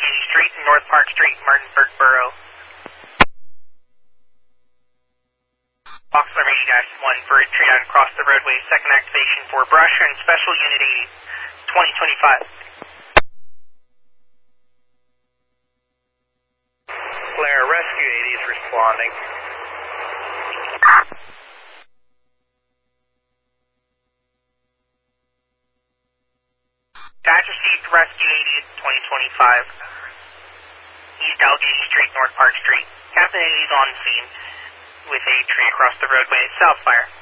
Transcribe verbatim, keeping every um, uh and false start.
Allegheny Street and North Park Street, Martinsburg Borough. Box number eighty dash one for a tree down across the roadway, second activation for brush and special unit eighty, twenty twenty-five. Flare, rescue eighty is responding. Badge received, rescue eighty, twenty twenty-five. East Allegheny Street, North Park Street. Captain eighty is on scene with a tree across the roadway, south fire.